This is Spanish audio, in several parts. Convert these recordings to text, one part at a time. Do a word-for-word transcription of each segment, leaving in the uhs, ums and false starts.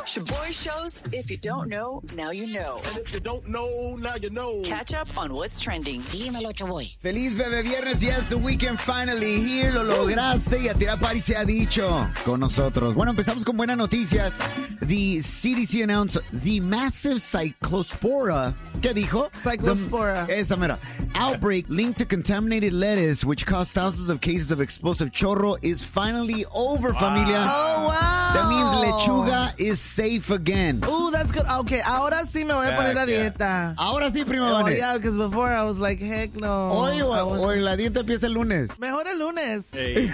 Shaboy shows, if you don't know, now you know. And if you don't know, now you know. Catch up on what's trending. Dímelo, Shaboy. Feliz bebé viernes, yes, the weekend finally here, lo lograste y a tirar party se ha dicho con nosotros. Bueno, empezamos con buenas noticias. The C D C announced the massive cyclospora, ¿qué dijo? Cyclospora. The, esa mera. Outbreak linked to contaminated lettuce, which caused thousands of cases of explosive chorro, is finally over, wow. familia. Oh, wow. That means lechuga is safe again. Oh, that's good. Okay, ahora sí me voy a poner a dieta. Ahora sí, prima Oh, Vane. yeah, because before I was like, heck no. Hoy o, was... o la dieta empieza el lunes. Mejor el lunes. Hey.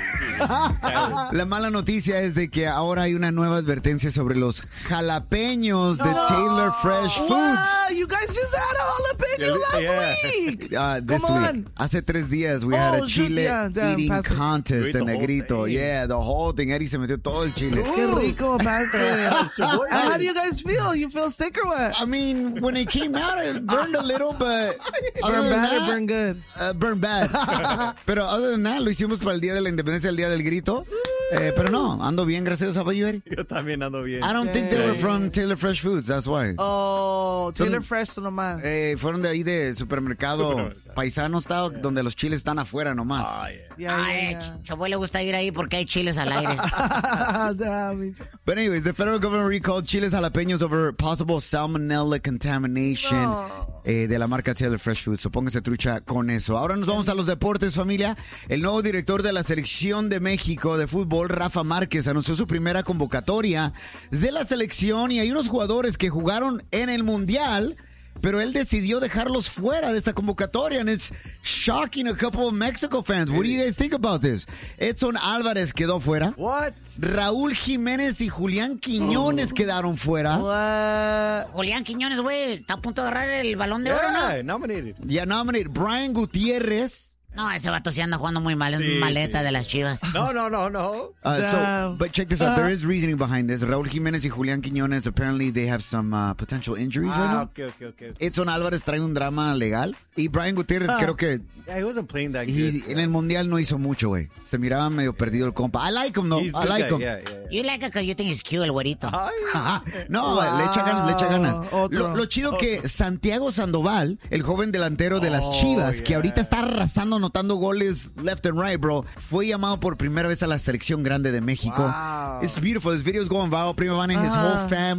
La mala noticia es de que ahora hay una nueva advertencia sobre los jalapeños de no. Taylor Fresh Foods. Wow, you guys just had a jalapeno last yeah. week. Uh, this Come week. on. Hace tres días we oh, had a chile yeah, damn, eating Pastor. contest en Negrito. Yeah, the whole thing. Eddie se metió todo el chile. Qué rico, Pastor. How do you guys feel? You feel sick or what? I mean, when it came out, it burned a little, but... Burn bad that, or burn good? Uh, burn bad. Pero other than that, lo hicimos para el Día de la Independencia, el Día del Grito. Eh, pero no, ando bien, gracias a you, Eddie. Yo también ando bien. I don't yeah. think they were from Taylor Fresh Foods, that's why. Oh, Taylor Son, Fresh nomás. Eh, fueron de ahí de supermercado, supermercado. paisano estado, yeah. donde los chiles están afuera nomás. Oh, yeah. Yeah, Ay, yeah, yeah. Chaboy le gusta ir ahí porque hay chiles al aire. But anyways, the federal government recalled chiles jalapeños over possible salmonella contamination no. eh, de la marca Taylor Fresh Foods. So póngase trucha con eso. Ahora nos vamos a los deportes, familia. El nuevo director de la selección de México de fútbol, Rafa Márquez, anunció su primera convocatoria de la selección y hay unos jugadores que jugaron en el Mundial, pero él decidió dejarlos fuera de esta convocatoria, and it's shocking a couple of Mexico fans. What do you guys think about this? Edson Álvarez quedó fuera. What? Raúl Jiménez y Julián Quiñones oh. quedaron fuera. What? Julián Quiñones, güey, está a punto de agarrar el balón de yeah, oro, ¿no? Nominated. Yeah, nominated. Brian Gutiérrez. No, ese vato sí anda jugando muy mal. Es sí, maleta sí. de las Chivas. No, no, no, no. Uh, so, but check this out. There is reasoning behind this. Raúl Jiménez y Julián Quiñones, apparently they have some uh, potential injuries ah, right now. Okay, okay, okay. Edson Álvarez trae un drama legal. Y Brian Gutiérrez uh, creo que... Yeah, he wasn't playing that he, good. En el Mundial no hizo mucho, güey. Se miraba medio perdido el compa. I like him, though. He's I like guy. him. Yeah, yeah, yeah. You like it because you think he's cute, el güerito. No, wow. le echa ganas, le echa ganas. Lo, lo chido Otro. que Santiago Sandoval, el joven delantero de las Chivas, oh, que yeah. ahorita está arrasando, anotando goles left and right, bro, fue llamado por primera vez a la selección grande de México. Wow. It's beautiful. This video is going viral. Prima Vane, his whole family.